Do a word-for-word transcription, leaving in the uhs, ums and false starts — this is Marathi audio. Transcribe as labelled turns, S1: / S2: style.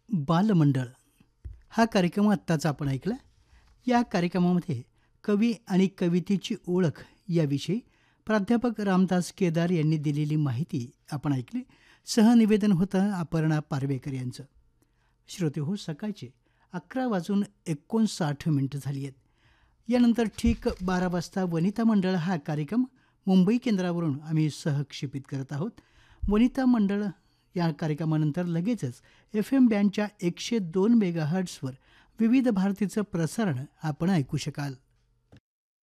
S1: बालमंडळ हा कार्यक्रम आत्ताच आपण ऐकला. या कार्यक्रमामध्ये कवी आणि कवितेची ओळख याविषयी प्राध्यापक रामदास केदार यांनी दिलेली माहिती आपण ऐकली. सहनिवेदन होतं अपर्णा पारवेकर यांचं. श्रोते हो, सकाळचे अकरा वाजून एकोणसाठ मिनटं झाली आहेत. यानंतर ठीक बारा वाजता वनिता मंडळ हा कार्यक्रम मुंबई केंद्रावरून आम्ही सहक्षेपित करत आहोत. वनिता मंडळ या कार्यक्रमानंतर लगेचच एफ एम बँडच्या एकशे दोन मेगाहर्ट्सवर विविध भारतीचं प्रसारण आपण ऐकू शकाल.